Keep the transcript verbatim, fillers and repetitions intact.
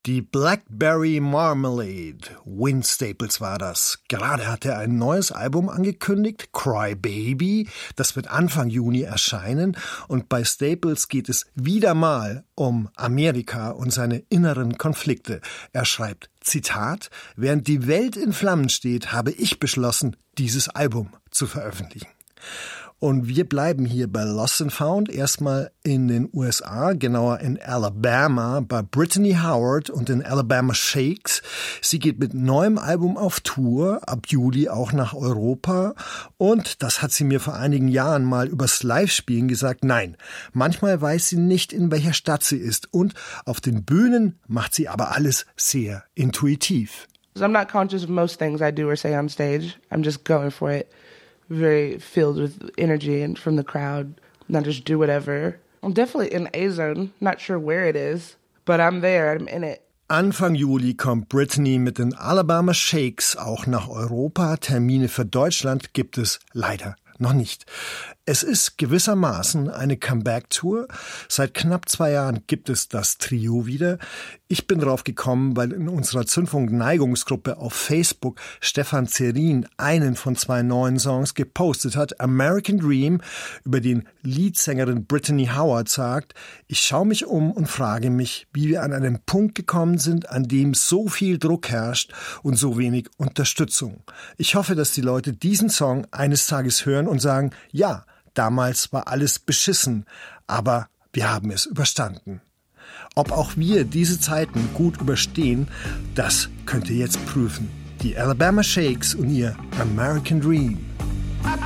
Die Blackberry Marmalade. Vince Staples war das. Gerade hat er ein neues Album angekündigt, Cry Baby. Das wird Anfang Juni erscheinen. Und bei Staples geht es wieder mal um Amerika und seine inneren Konflikte. Er schreibt, Zitat, während die Welt in Flammen steht, habe ich beschlossen, dieses Album zu veröffentlichen. Und wir bleiben hier bei Lost and Found, erstmal in den U S A, genauer in Alabama, bei Brittany Howard und den Alabama Shakes. Sie geht mit neuem Album auf Tour, ab Juli auch nach Europa. Und, das hat sie mir vor einigen Jahren mal übers Live-Spielen gesagt, nein, manchmal weiß sie nicht, in welcher Stadt sie ist. Und auf den Bühnen macht sie aber alles sehr intuitiv. I'm not conscious of most things I do or say on stage. I'm just going for it. Very filled with energy and from the crowd, not just do whatever. I'm definitely in A zone, not sure where it is, but I'm there, I'm in it. Anfang Juli kommt Brittany mit den Alabama Shakes auch nach Europa. Termine für Deutschland gibt es leider noch nicht. Es ist gewissermaßen eine Comeback-Tour. Seit knapp zwei Jahren gibt es das Trio wieder. Ich bin drauf gekommen, weil in unserer Zündfunk-Neigungsgruppe auf Facebook Stefan Zerin einen von zwei neuen Songs gepostet hat. American Dream, über den Leadsängerin Brittany Howard sagt, ich schaue mich um und frage mich, wie wir an einen Punkt gekommen sind, an dem so viel Druck herrscht und so wenig Unterstützung. Ich hoffe, dass die Leute diesen Song eines Tages hören und sagen, ja, damals war alles beschissen, aber wir haben es überstanden. Ob auch wir diese Zeiten gut überstehen, das könnt ihr jetzt prüfen. Die Alabama Shakes und ihr American Dream.